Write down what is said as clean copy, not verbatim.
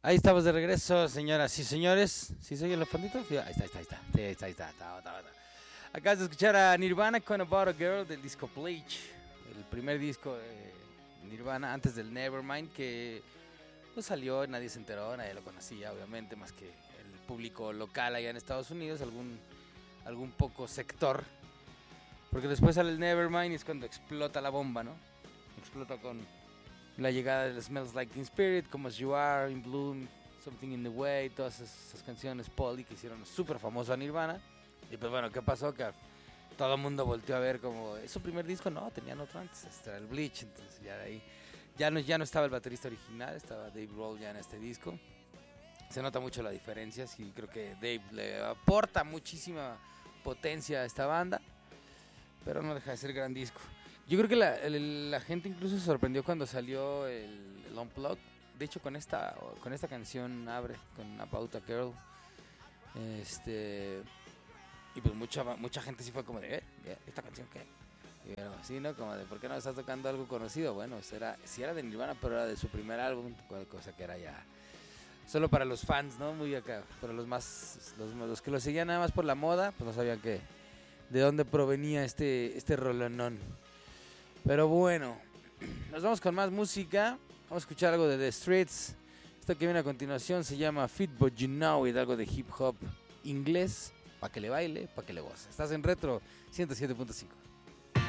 Ahí estamos de regreso, señoras y señores. ¿Sí se oye los fonditos? Sí, ahí está. Sí, ahí está. Acabas de escuchar a Nirvana con About a Girl del disco Bleach. El primer disco de Nirvana antes del Nevermind, que pues salió, nadie se enteró, nadie lo conocía, obviamente, más que el público local allá en Estados Unidos, algún poco sector. Porque después sale el Nevermind y es cuando explota la bomba, ¿no? Explota con la llegada de Smells Like Teen Spirit, como As You Are, In Bloom, Something in the Way, todas esas canciones Polly que hicieron súper famoso a Nirvana. Y pues bueno, ¿qué pasó? Que todo el mundo volteó a ver como, ¿es su primer disco? No, tenían otro antes, este era el Bleach. Entonces ya de ahí, ya no estaba el baterista original, estaba Dave Grohl ya en este disco. Se nota mucho la diferencia, sí, creo que Dave le aporta muchísima potencia a esta banda, pero no deja de ser gran disco. Yo creo que la gente incluso se sorprendió cuando salió el Unplugged. De hecho, con esta canción abre, con About a Girl. Y pues mucha gente sí fue como de, ¿esta canción qué? Y bueno, así, ¿no? Como de, ¿por qué no estás tocando algo conocido? Bueno, sí era de Nirvana, pero era de su primer álbum, cosa que era ya solo para los fans, ¿no? Muy acá, para los que lo seguían nada más por la moda, pues no sabían de dónde provenía este rolonón. Pero bueno, nos vamos con más música. Vamos a escuchar algo de The Streets. Esto que viene a continuación se llama Fit But You Know It, algo de hip hop inglés, para que le baile, para que le goce. Estás en Retro 107.5.